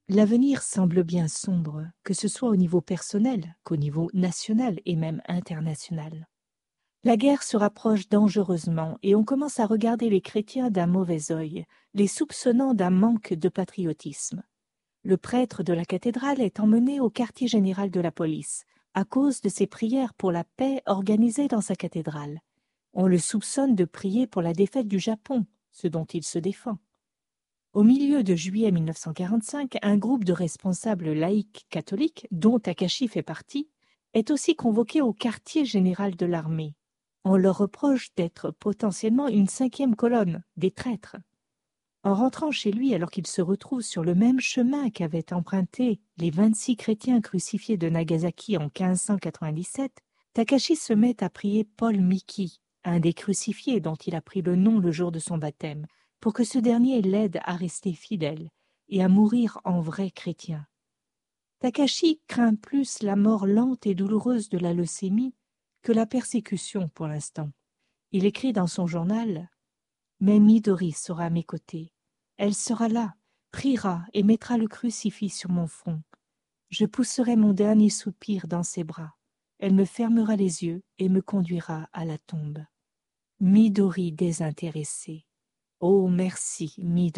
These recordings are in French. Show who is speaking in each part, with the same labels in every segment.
Speaker 1: L'avenir semble bien sombre, que ce soit au niveau personnel qu'au niveau national et même international. La guerre se rapproche dangereusement et on commence à regarder les chrétiens d'un mauvais œil, les soupçonnant d'un manque de patriotisme. Le prêtre de la cathédrale est emmené au quartier général de la police, à cause de ses prières pour la paix organisées dans sa cathédrale. On le soupçonne de prier pour la défaite du Japon, ce dont il se défend. Au milieu de juillet 1945, un groupe de responsables laïcs catholiques, dont Takashi fait partie, est aussi convoqué au quartier général de l'armée. On leur reproche d'être potentiellement une cinquième colonne, des traîtres. En rentrant chez lui alors qu'il se retrouve sur le même chemin qu'avaient emprunté les 26 chrétiens crucifiés de Nagasaki en 1597, Takashi se met à prier Paul Miki, un des crucifiés dont il a pris le nom le jour de son baptême, pour que ce dernier l'aide à rester fidèle et à mourir en vrai chrétien. Takashi craint plus la mort lente et douloureuse de la leucémie que la persécution pour l'instant. Il écrit dans son journal « Mais Midori sera à mes côtés. Elle sera là, priera et mettra le crucifix sur mon front. Je pousserai mon dernier soupir dans ses bras. Elle me fermera les yeux et me conduira à la tombe. Midori désintéressée. Oh, merci, Midori. »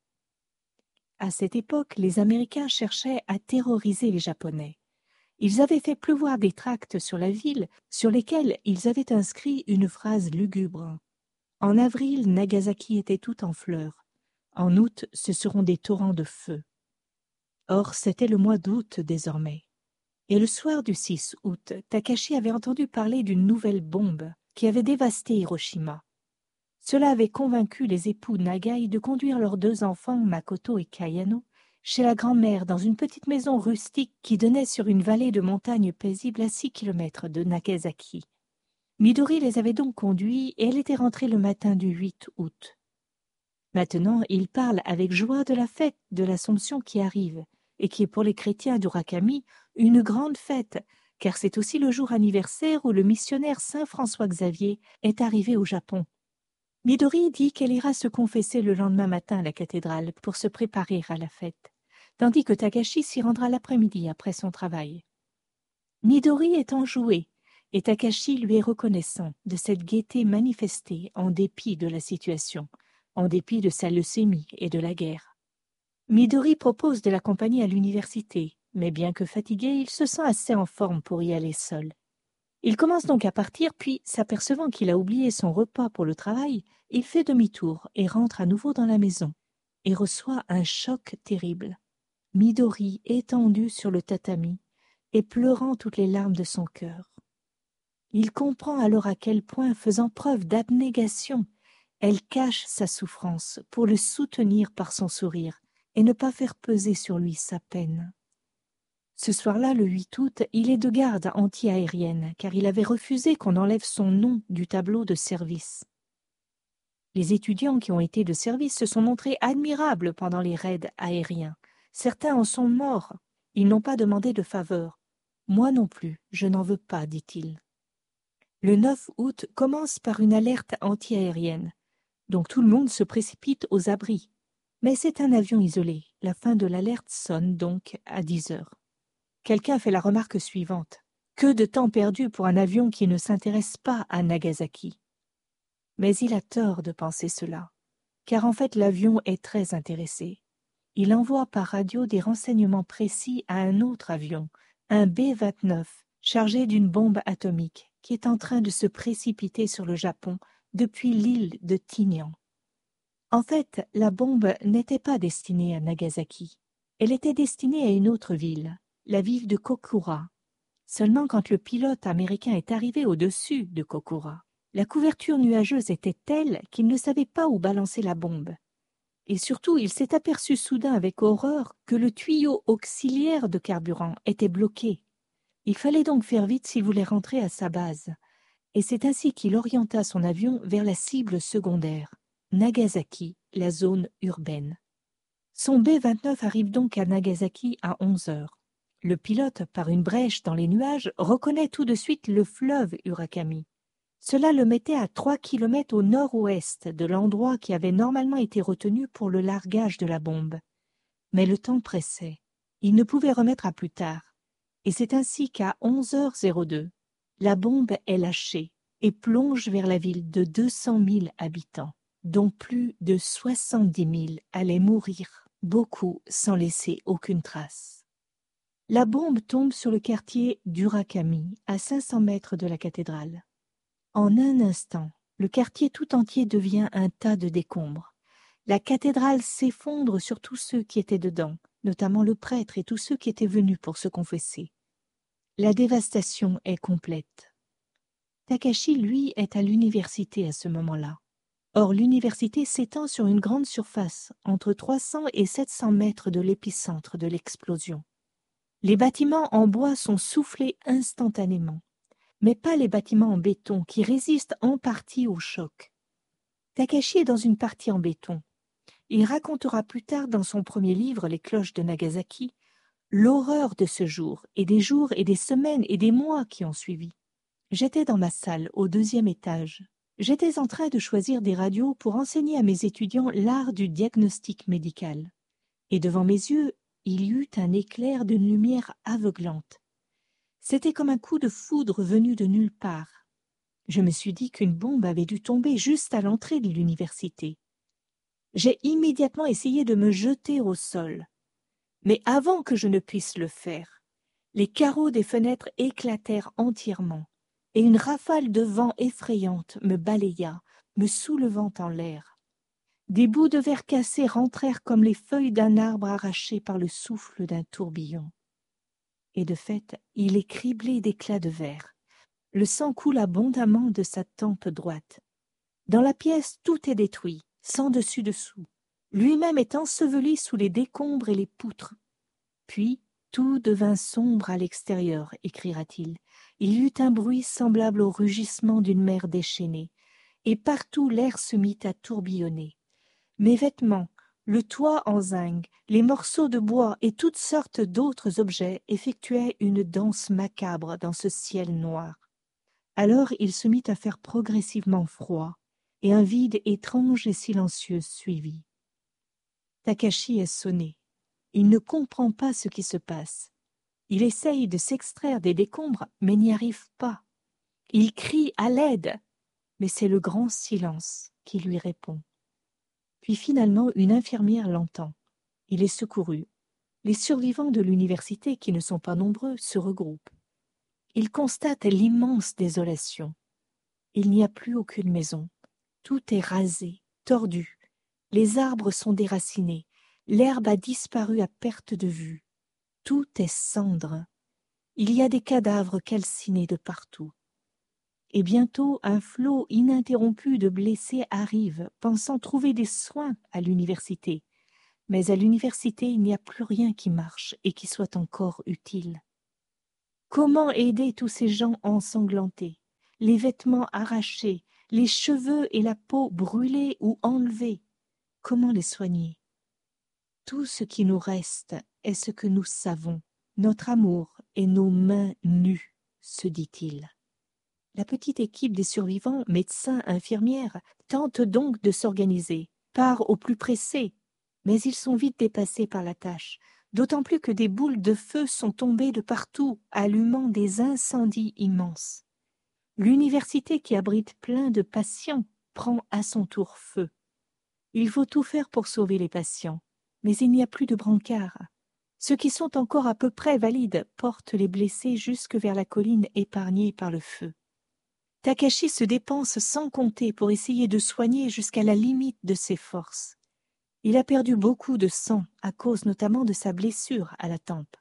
Speaker 1: À cette époque, les Américains cherchaient à terroriser les Japonais. Ils avaient fait pleuvoir des tracts sur la ville sur lesquels ils avaient inscrit une phrase lugubre. En avril, Nagasaki était tout en fleurs. En août, ce seront des torrents de feu. Or, c'était le mois d'août désormais. Et le soir du 6 août, Takashi avait entendu parler d'une nouvelle bombe qui avait dévasté Hiroshima. Cela avait convaincu les époux Nagai de conduire leurs 2 enfants, Makoto et Kayano, chez la grand-mère dans une petite maison rustique qui donnait sur une vallée de montagnes paisible à 6 kilomètres de Nagasaki. Midori les avait donc conduits et elle était rentrée le matin du 8 août. Maintenant, il parle avec joie de la fête de l'Assomption qui arrive et qui est pour les chrétiens d'Urakami une grande fête, car c'est aussi le jour anniversaire où le missionnaire Saint François Xavier est arrivé au Japon. Midori dit qu'elle ira se confesser le lendemain matin à la cathédrale pour se préparer à la fête, tandis que Takashi s'y rendra l'après-midi après son travail. Midori est enjouée et Takashi lui est reconnaissant de cette gaieté manifestée en dépit de la situation, en dépit de sa leucémie et de la guerre. Midori propose de l'accompagner à l'université, mais bien que fatigué, il se sent assez en forme pour y aller seul. Il commence donc à partir, puis, s'apercevant qu'il a oublié son repas pour le travail, il fait demi-tour et rentre à nouveau dans la maison, et reçoit un choc terrible. Midori étendue sur le tatami et pleurant toutes les larmes de son cœur. Il comprend alors à quel point, faisant preuve d'abnégation, elle cache sa souffrance pour le soutenir par son sourire et ne pas faire peser sur lui sa peine. Ce soir-là, le 8 août, il est de garde anti-aérienne, car il avait refusé qu'on enlève son nom du tableau de service. Les étudiants qui ont été de service se sont montrés admirables pendant les raids aériens. Certains en sont morts. Ils n'ont pas demandé de faveur. Moi non plus, je n'en veux pas, dit-il. Le 9 août commence par une alerte anti-aérienne. Donc tout le monde se précipite aux abris. Mais c'est un avion isolé. La fin de l'alerte sonne donc à 10 heures. Quelqu'un fait la remarque suivante. Que de temps perdu pour un avion qui ne s'intéresse pas à Nagasaki. Mais il a tort de penser cela, car en fait l'avion est très intéressé. Il envoie par radio des renseignements précis à un autre avion, un B-29, chargé d'une bombe atomique, qui est en train de se précipiter sur le Japon depuis l'île de Tinian. En fait, la bombe n'était pas destinée à Nagasaki. Elle était destinée à une autre ville, la ville de Kokura. Seulement quand le pilote américain est arrivé au-dessus de Kokura, la couverture nuageuse était telle qu'il ne savait pas où balancer la bombe. Et surtout, il s'est aperçu soudain avec horreur que le tuyau auxiliaire de carburant était bloqué. Il fallait donc faire vite s'il voulait rentrer à sa base. Et c'est ainsi qu'il orienta son avion vers la cible secondaire, Nagasaki, la zone urbaine. Son B-29 arrive donc à Nagasaki à 11 heures. Le pilote, par une brèche dans les nuages, reconnaît tout de suite le fleuve Urakami. Cela le mettait à 3 kilomètres au nord-ouest de l'endroit qui avait normalement été retenu pour le largage de la bombe. Mais le temps pressait. Il ne pouvait remettre à plus tard. Et c'est ainsi qu'à 11h02, la bombe est lâchée et plonge vers la ville de 200 000 habitants, dont plus de 70 000 allaient mourir, beaucoup sans laisser aucune trace. La bombe tombe sur le quartier d'Urakami, à 500 mètres de la cathédrale. En un instant, le quartier tout entier devient un tas de décombres. La cathédrale s'effondre sur tous ceux qui étaient dedans, notamment le prêtre et tous ceux qui étaient venus pour se confesser. La dévastation est complète. Takashi, lui, est à l'université à ce moment-là. Or, l'université s'étend sur une grande surface, entre 300 et 700 mètres de l'épicentre de l'explosion. Les bâtiments en bois sont soufflés instantanément, mais pas les bâtiments en béton qui résistent en partie au choc. Takashi est dans une partie en béton. Il racontera plus tard dans son premier livre, Les cloches de Nagasaki, l'horreur de ce jour et des jours et des semaines et des mois qui ont suivi. J'étais dans ma salle, au 2e étage. J'étais en train de choisir des radios pour enseigner à mes étudiants l'art du diagnostic médical. Et devant mes yeux, il y eut un éclair d'une lumière aveuglante. C'était comme un coup de foudre venu de nulle part. Je me suis dit qu'une bombe avait dû tomber juste à l'entrée de l'université. J'ai immédiatement essayé de me jeter au sol. Mais avant que je ne puisse le faire, les carreaux des fenêtres éclatèrent entièrement, et une rafale de vent effrayante me balaya, me soulevant en l'air. Des bouts de verre cassés rentrèrent comme les feuilles d'un arbre arraché par le souffle d'un tourbillon. Et de fait, il est criblé d'éclats de verre. Le sang coule abondamment de sa tempe droite. Dans la pièce, tout est détruit, sans dessus-dessous. Lui-même est enseveli sous les décombres et les poutres. Puis, tout devint sombre à l'extérieur, écrira-t-il. Il y eut un bruit semblable au rugissement d'une mer déchaînée, et partout l'air se mit à tourbillonner. Mes vêtements, le toit en zinc, les morceaux de bois et toutes sortes d'autres objets effectuaient une danse macabre dans ce ciel noir. Alors il se mit à faire progressivement froid, et un vide étrange et silencieux suivit. Takashi est sonné. Il ne comprend pas ce qui se passe. Il essaye de s'extraire des décombres, mais n'y arrive pas. Il crie à l'aide, mais c'est le grand silence qui lui répond. Puis finalement, une infirmière l'entend. Il est secouru. Les survivants de l'université, qui ne sont pas nombreux, se regroupent. Ils constatent l'immense désolation. Il n'y a plus aucune maison. Tout est rasé, tordu. Les arbres sont déracinés. L'herbe a disparu à perte de vue. Tout est cendre. Il y a des cadavres calcinés de partout. Et bientôt, un flot ininterrompu de blessés arrive, pensant trouver des soins à l'université. Mais à l'université, il n'y a plus rien qui marche et qui soit encore utile. Comment aider tous ces gens ensanglantés, les vêtements arrachés, les cheveux et la peau brûlés ou enlevés? Comment les soigner? Tout ce qui nous reste est ce que nous savons, notre amour et nos mains nues, se dit-il. La petite équipe des survivants, médecins, infirmières, tente donc de s'organiser, part au plus pressé, mais ils sont vite dépassés par la tâche, d'autant plus que des boules de feu sont tombées de partout, allumant des incendies immenses. L'université qui abrite plein de patients prend à son tour feu. Il faut tout faire pour sauver les patients, mais il n'y a plus de brancards. Ceux qui sont encore à peu près valides portent les blessés jusque vers la colline épargnée par le feu. Takashi se dépense sans compter pour essayer de soigner jusqu'à la limite de ses forces. Il a perdu beaucoup de sang à cause notamment de sa blessure à la tempe.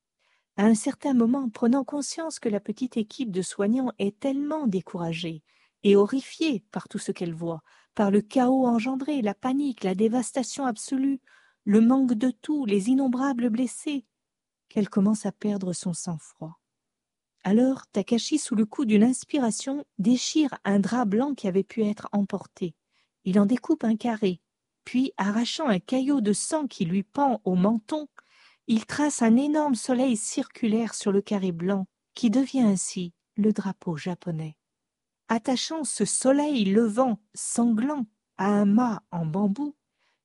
Speaker 1: À un certain moment, prenant conscience que la petite équipe de soignants est tellement découragée et horrifiée par tout ce qu'elle voit, par le chaos engendré, la panique, la dévastation absolue, le manque de tout, les innombrables blessés, qu'elle commence à perdre son sang-froid. Alors, Takashi, sous le coup d'une inspiration, déchire un drap blanc qui avait pu être emporté. Il en découpe un carré, puis, arrachant un caillot de sang qui lui pend au menton, il trace un énorme soleil circulaire sur le carré blanc, qui devient ainsi le drapeau japonais. Attachant ce soleil levant, sanglant, à un mât en bambou,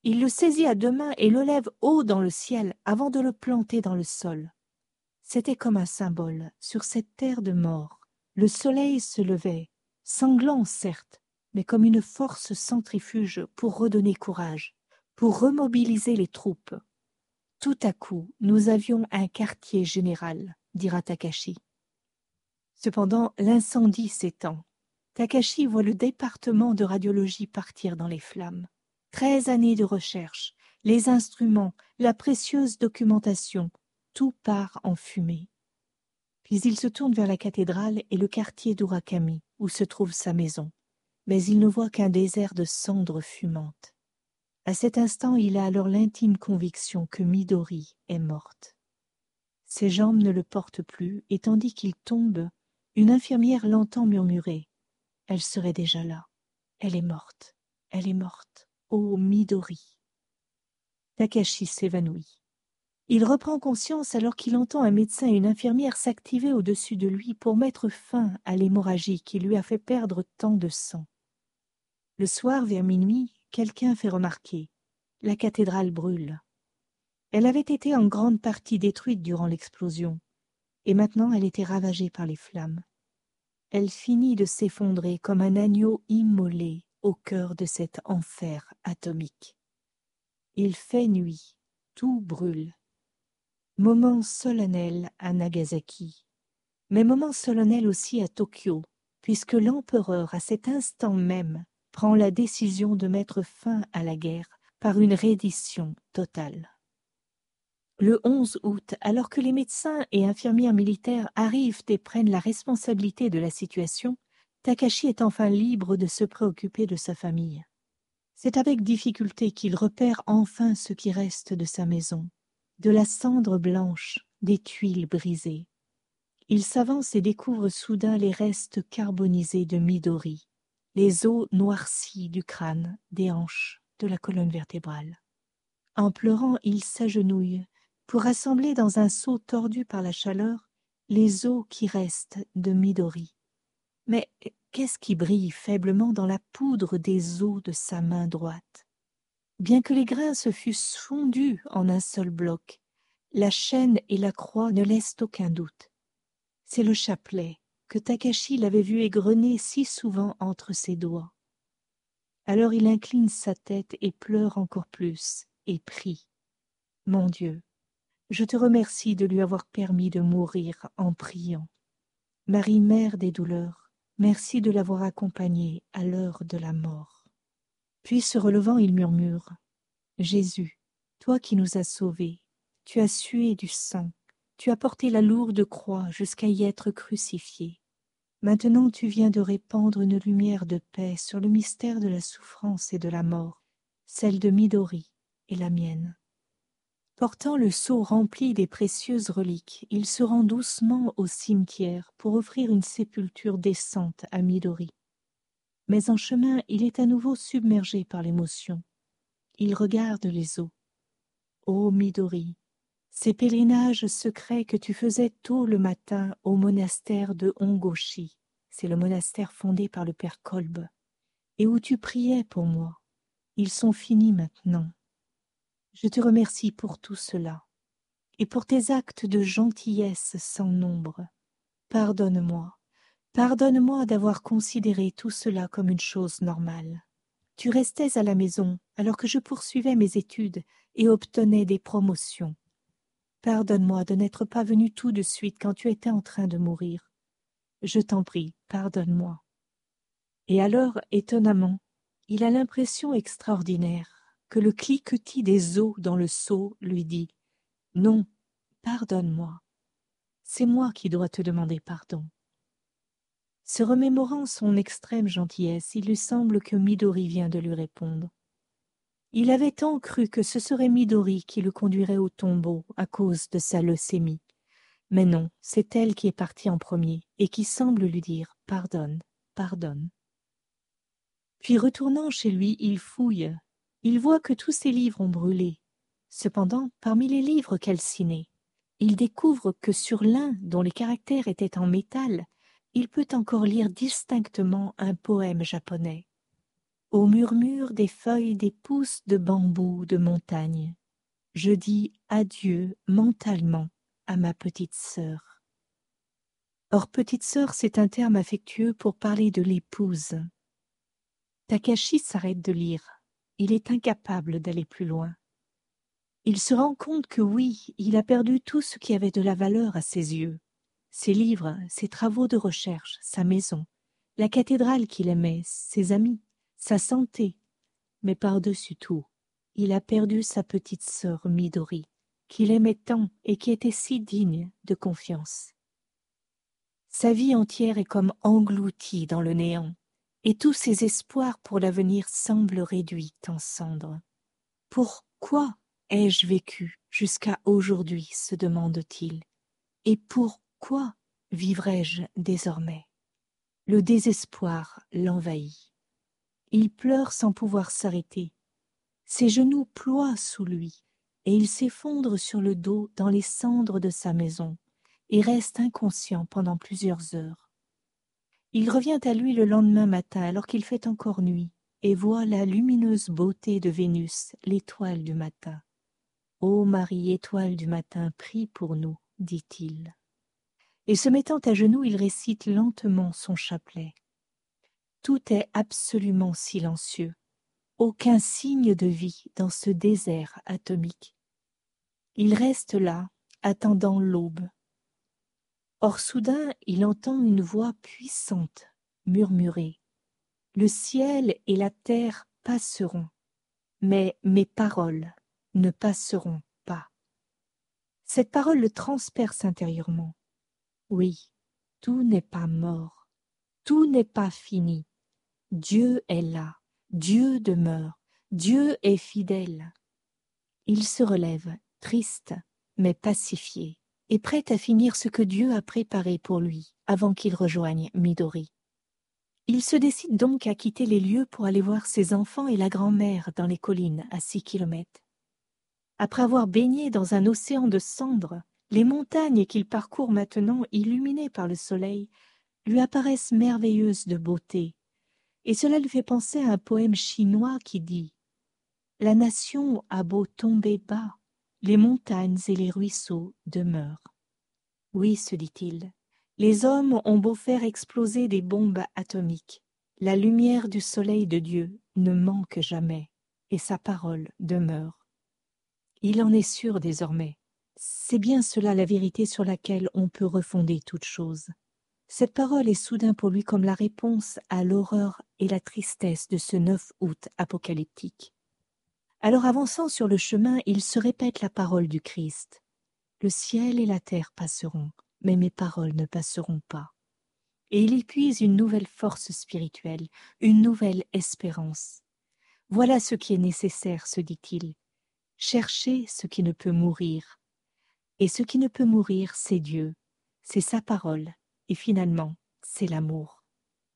Speaker 1: Il le saisit à deux mains et le lève haut dans le ciel avant de le planter dans le sol. C'était comme un symbole. Sur cette terre de mort, le soleil se levait, sanglant certes, mais comme une force centrifuge pour redonner courage, pour remobiliser les troupes. Tout à coup, nous avions un quartier général, dira Takashi. Cependant, l'incendie s'étend. Takashi voit le département de radiologie partir dans les flammes. 13 années de recherche, les instruments, la précieuse documentation, tout part en fumée. Puis il se tourne vers la cathédrale et le quartier d'Urakami, où se trouve sa maison. Mais il ne voit qu'un désert de cendres fumantes. À cet instant, il a alors l'intime conviction que Midori est morte. Ses jambes ne le portent plus, et tandis qu'il tombe, une infirmière l'entend murmurer. Elle serait déjà là. Elle est morte. Elle est morte. Oh, Midori. Takashi s'évanouit. Il reprend conscience alors qu'il entend un médecin et une infirmière s'activer au-dessus de lui pour mettre fin à l'hémorragie qui lui a fait perdre tant de sang. Le soir, vers minuit, quelqu'un fait remarquer. La cathédrale brûle. Elle avait été en grande partie détruite durant l'explosion, et maintenant elle était ravagée par les flammes. Elle finit de s'effondrer comme un agneau immolé au cœur de cet enfer atomique. Il fait nuit, tout brûle. Moment solennel à Nagasaki, mais moment solennel aussi à Tokyo, puisque l'empereur, à cet instant même, prend la décision de mettre fin à la guerre par une reddition totale. Le 11 août, alors que les médecins et infirmières militaires arrivent et prennent la responsabilité de la situation, Takashi est enfin libre de se préoccuper de sa famille. C'est avec difficulté qu'il repère enfin ce qui reste de sa maison, de la cendre blanche, des tuiles brisées. Il s'avance et découvre soudain les restes carbonisés de Midori, les os noircis du crâne, des hanches, de la colonne vertébrale. En pleurant, il s'agenouille pour rassembler dans un seau tordu par la chaleur les os qui restent de Midori. Mais qu'est-ce qui brille faiblement dans la poudre des os de sa main droite? Bien que les grains se fussent fondus en un seul bloc, la chaîne et la croix ne laissent aucun doute. C'est le chapelet que Takashi l'avait vu égrener si souvent entre ses doigts. Alors il incline sa tête et pleure encore plus, et prie. « Mon Dieu, je te remercie de lui avoir permis de mourir en priant. Marie, mère des douleurs, merci de l'avoir accompagné à l'heure de la mort. » Puis se relevant, il murmure. « Jésus, toi qui nous as sauvés, tu as sué du sang, tu as porté la lourde croix jusqu'à y être crucifié. Maintenant tu viens de répandre une lumière de paix sur le mystère de la souffrance et de la mort, celle de Midori et la mienne. » Portant le seau rempli des précieuses reliques, il se rend doucement au cimetière pour offrir une sépulture décente à Midori. Mais en chemin, il est à nouveau submergé par l'émotion. Il regarde les eaux. Ô Midori, ces pèlerinages secrets que tu faisais tôt le matin au monastère de Hongoshi, c'est le monastère fondé par le père Kolbe, et où tu priais pour moi, ils sont finis maintenant. Je te remercie pour tout cela, et pour tes actes de gentillesse sans nombre. Pardonne-moi, pardonne-moi d'avoir considéré tout cela comme une chose normale. Tu restais à la maison alors que je poursuivais mes études et obtenais des promotions. Pardonne-moi de n'être pas venu tout de suite quand tu étais en train de mourir. Je t'en prie, pardonne-moi. » Et alors, étonnamment, il a l'impression extraordinaire que le cliquetis des os dans le seau lui dit « Non, pardonne-moi. C'est moi qui dois te demander pardon. » Se remémorant son extrême gentillesse, il lui semble que Midori vient de lui répondre. Il avait tant cru que ce serait Midori qui le conduirait au tombeau à cause de sa leucémie. Mais non, c'est elle qui est partie en premier et qui semble lui dire « Pardonne, pardonne. » Puis retournant chez lui, il fouille. Il voit que tous ses livres ont brûlé. Cependant, parmi les livres calcinés, il découvre que sur l'un dont les caractères étaient en métal, il peut encore lire distinctement un poème japonais. Au murmure des feuilles des pousses de bambou de montagne, je dis adieu mentalement à ma petite sœur. Or, petite sœur, c'est un terme affectueux pour parler de l'épouse. Takashi s'arrête de lire. Il est incapable d'aller plus loin. Il se rend compte que oui, il a perdu tout ce qui avait de la valeur à ses yeux. Ses livres, ses travaux de recherche, sa maison, la cathédrale qu'il aimait, ses amis, sa santé. Mais par-dessus tout, il a perdu sa petite sœur Midori, qu'il aimait tant et qui était si digne de confiance. Sa vie entière est comme engloutie dans le néant, et tous ses espoirs pour l'avenir semblent réduits en cendres. Pourquoi ai-je vécu jusqu'à aujourd'hui, se demande-t-il, et pourquoi vivrai-je désormais? Le désespoir l'envahit. Il pleure sans pouvoir s'arrêter. Ses genoux ploient sous lui, et il s'effondre sur le dos dans les cendres de sa maison, et reste inconscient pendant plusieurs heures. Il revient à lui le lendemain matin alors qu'il fait encore nuit, et voit la lumineuse beauté de Vénus, l'étoile du matin. « Ô Marie, étoile du matin, prie pour nous, dit-il. » Et se mettant à genoux, il récite lentement son chapelet. Tout est absolument silencieux, aucun signe de vie dans ce désert atomique. Il reste là, attendant l'aube. Or soudain, il entend une voix puissante murmurer. Le ciel et la terre passeront, mais mes paroles ne passeront pas. Cette parole le transperce intérieurement. Oui, tout n'est pas mort, tout n'est pas fini. Dieu est là, Dieu demeure, Dieu est fidèle. Il se relève, triste, mais pacifié, et prêt à finir ce que Dieu a préparé pour lui avant qu'il rejoigne Midori. Il se décide donc à quitter les lieux pour aller voir ses enfants et la grand-mère dans les collines à 6 kilomètres. Après avoir baigné dans un océan de cendres, les montagnes qu'il parcourt maintenant, illuminées par le soleil, lui apparaissent merveilleuses de beauté, et cela lui fait penser à un poème chinois qui dit « La nation a beau tomber bas, les montagnes et les ruisseaux demeurent. » Oui, se dit-il, les hommes ont beau faire exploser des bombes atomiques, la lumière du soleil de Dieu ne manque jamais, et sa parole demeure. Il en est sûr désormais. C'est bien cela la vérité sur laquelle on peut refonder toute chose. Cette parole est soudain pour lui comme la réponse à l'horreur et la tristesse de ce 9 août apocalyptique. Alors avançant sur le chemin, il se répète la parole du Christ. Le ciel et la terre passeront, mais mes paroles ne passeront pas. Et il y puise une nouvelle force spirituelle, une nouvelle espérance. Voilà ce qui est nécessaire, se dit-il. Cherchez ce qui ne peut mourir. Et ce qui ne peut mourir, c'est Dieu, c'est sa parole, et finalement, c'est l'amour.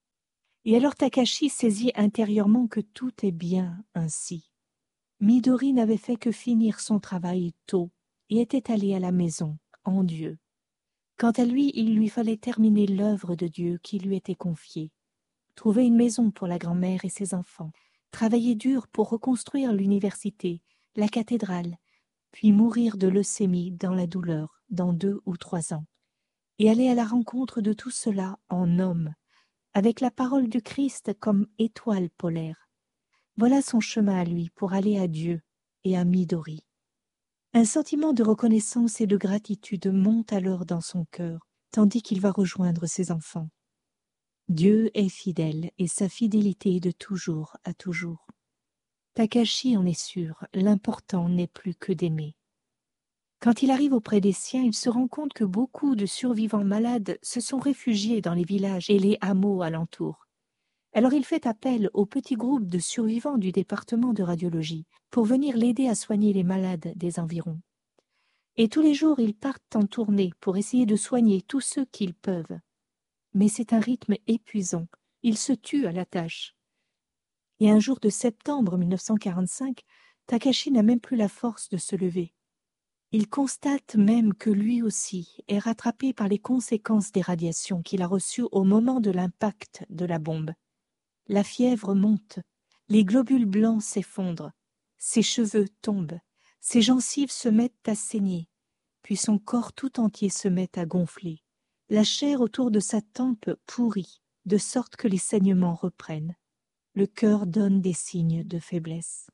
Speaker 1: Et alors Takashi saisit intérieurement que tout est bien ainsi. Midori n'avait fait que finir son travail tôt et était allé à la maison, en Dieu. Quant à lui, il lui fallait terminer l'œuvre de Dieu qui lui était confiée, trouver une maison pour la grand-mère et ses enfants, travailler dur pour reconstruire l'université, la cathédrale, puis mourir de leucémie dans la douleur dans 2 ou 3 ans, et aller à la rencontre de tout cela en homme, avec la parole du Christ comme étoile polaire. Voilà son chemin à lui pour aller à Dieu et à Midori. Un sentiment de reconnaissance et de gratitude monte alors dans son cœur, tandis qu'il va rejoindre ses enfants. Dieu est fidèle et sa fidélité est de toujours à toujours. Takashi en est sûr, l'important n'est plus que d'aimer. Quand il arrive auprès des siens, il se rend compte que beaucoup de survivants malades se sont réfugiés dans les villages et les hameaux alentours. Alors il fait appel au petit groupe de survivants du département de radiologie pour venir l'aider à soigner les malades des environs. Et tous les jours, ils partent en tournée pour essayer de soigner tous ceux qu'ils peuvent. Mais c'est un rythme épuisant. Ils se tuent à la tâche. Et un jour de septembre 1945, Takashi n'a même plus la force de se lever. Il constate même que lui aussi est rattrapé par les conséquences des radiations qu'il a reçues au moment de l'impact de la bombe. La fièvre monte, Les globules blancs s'effondrent, ses cheveux tombent, ses gencives se mettent à saigner, puis son corps tout entier se met à gonfler. La chair autour de sa tempe pourrit, de sorte que les saignements reprennent. Le cœur donne des signes de faiblesse.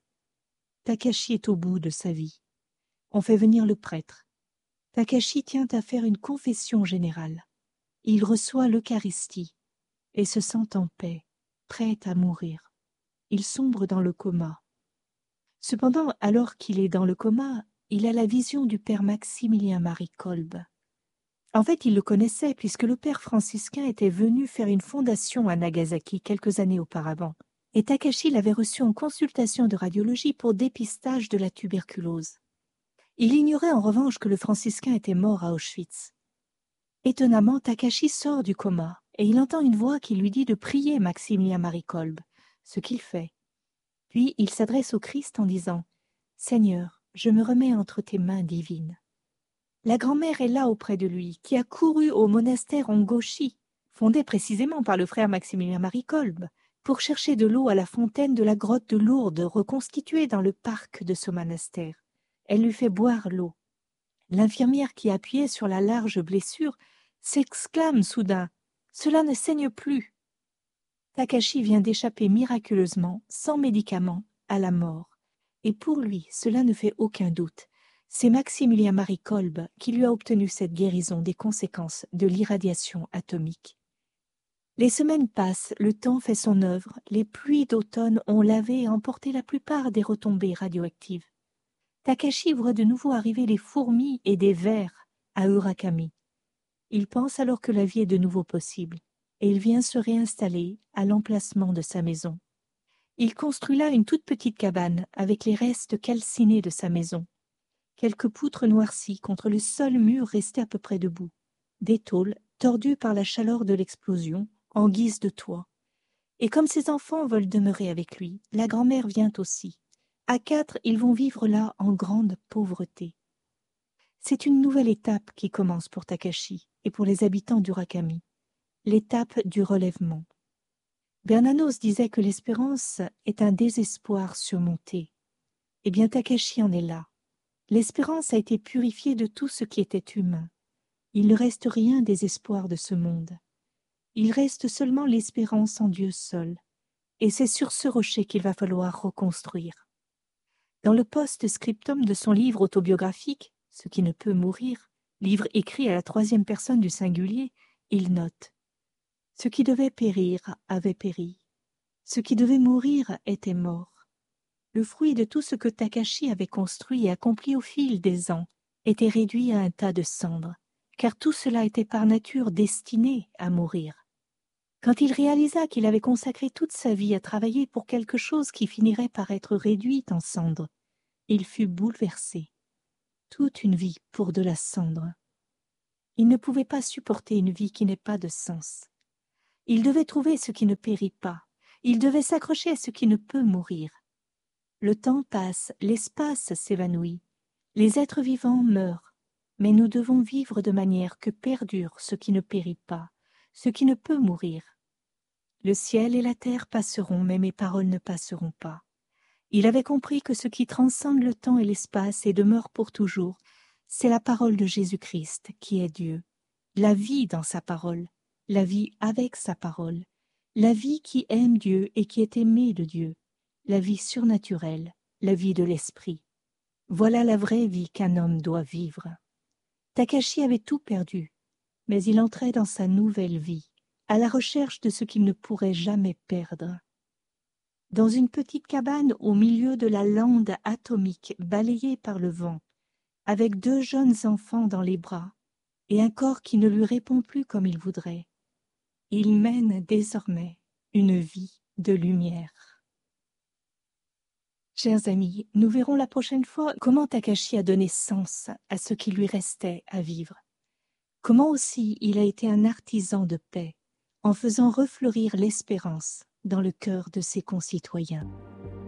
Speaker 1: Takashi est au bout de sa vie. On fait venir le prêtre. Takashi tient à faire une confession générale. Il reçoit l'Eucharistie et se sent en paix, prêt à mourir. Il sombre dans le coma. Cependant, alors qu'il est dans le coma, il a la vision du père Maximilien-Marie Kolbe. En fait, il le connaissait puisque le père franciscain était venu faire une fondation à Nagasaki quelques années auparavant. Et Takashi l'avait reçu en consultation de radiologie pour dépistage de la tuberculose. Il ignorait en revanche que le franciscain était mort à Auschwitz. Étonnamment, Takashi sort du coma et il entend une voix qui lui dit de prier Maximilien-Marie Kolbe, ce qu'il fait. Puis il s'adresse au Christ en disant « Seigneur, je me remets entre tes mains divines. » La grand-mère est là auprès de lui, qui a couru au monastère Ongoshi, fondé précisément par le frère Maximilien-Marie Kolbe, pour chercher de l'eau à la fontaine de la grotte de Lourdes, reconstituée dans le parc de ce monastère. Elle lui fait boire l'eau. L'infirmière qui appuyait sur la large blessure s'exclame soudain « Cela ne saigne plus !» Takashi vient d'échapper miraculeusement, sans médicaments, à la mort. Et pour lui, cela ne fait aucun doute. C'est Maximilien-Marie Kolbe qui lui a obtenu cette guérison des conséquences de l'irradiation atomique. Les semaines passent, le temps fait son œuvre, les pluies d'automne ont lavé et emporté la plupart des retombées radioactives. Takashi voit de nouveau arriver les fourmis et des vers à Urakami. Il pense alors que la vie est de nouveau possible, et il vient se réinstaller à l'emplacement de sa maison. Il construit là une toute petite cabane avec les restes calcinés de sa maison. Quelques poutres noircies contre le seul mur resté à peu près debout, des tôles tordues par la chaleur de l'explosion en guise de toit. Et comme ses enfants veulent demeurer avec lui, la grand-mère vient aussi. À 4, ils vont vivre là en grande pauvreté. C'est une nouvelle étape qui commence pour Takashi et pour les habitants d'Urakami, l'étape du relèvement. Bernanos disait que l'espérance est un désespoir surmonté. Eh bien, Takashi en est là. L'espérance a été purifiée de tout ce qui était humain. Il ne reste rien des espoirs de ce monde. Il reste seulement l'espérance en Dieu seul. Et c'est sur ce rocher qu'il va falloir reconstruire. Dans le post-scriptum de son livre autobiographique, « Ce qui ne peut mourir », livre écrit à la 3e personne du singulier, il note « Ce qui devait périr avait péri. Ce qui devait mourir était mort. Le fruit de tout ce que Takashi avait construit et accompli au fil des ans était réduit à un tas de cendres, car tout cela était par nature destiné à mourir. Quand il réalisa qu'il avait consacré toute sa vie à travailler pour quelque chose qui finirait par être réduite en cendres, il fut bouleversé. Toute une vie pour de la cendre. Il ne pouvait pas supporter une vie qui n'ait pas de sens. Il devait trouver ce qui ne périt pas. Il devait s'accrocher à ce qui ne peut mourir. Le temps passe, l'espace s'évanouit. Les êtres vivants meurent. Mais nous devons vivre de manière que perdure ce qui ne périt pas, ce qui ne peut mourir. Le ciel et la terre passeront, mais mes paroles ne passeront pas. Il avait compris que ce qui transcende le temps et l'espace et demeure pour toujours, c'est la parole de Jésus-Christ qui est Dieu. La vie dans sa parole, la vie avec sa parole, la vie qui aime Dieu et qui est aimée de Dieu, la vie surnaturelle, la vie de l'esprit. Voilà la vraie vie qu'un homme doit vivre. Takashi avait tout perdu, mais il entrait dans sa nouvelle vie, à la recherche de ce qu'il ne pourrait jamais perdre. Dans une petite cabane au milieu de la lande atomique balayée par le vent, avec 2 jeunes enfants dans les bras et un corps qui ne lui répond plus comme il voudrait, il mène désormais une vie de lumière. Chers amis, nous verrons la prochaine fois comment Takashi a donné sens à ce qui lui restait à vivre. Comment aussi il a été un artisan de paix en faisant refleurir l'espérance dans le cœur de ses concitoyens.